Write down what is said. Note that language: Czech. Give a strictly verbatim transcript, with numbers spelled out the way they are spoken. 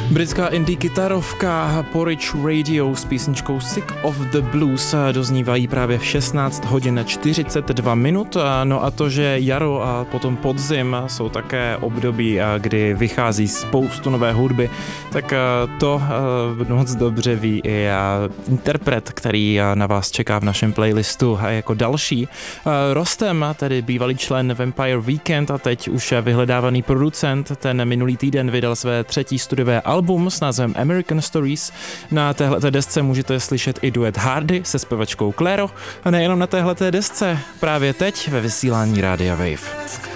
Britská indie kytarovka Porridge Radio s písničkou Sick of the Blues doznívají právě v šestnáct hodin čtyřicet dva minut. No a to, že jaro a potom podzim jsou také období, kdy vychází spoustu nové hudby, tak to moc dobře ví i interpret, který na vás čeká v našem playlistu jako další. Rostem, tedy bývalý člen Vampire Weekend a teď už vyhledávaný producent, ten minulý týden vydal své třetí studiové album s názvem American Stories. Na téhleté desce můžete slyšet i duet Hardy se zpěvačkou Clairo a nejenom na téhleté desce, právě teď ve vysílání Rádia Wave.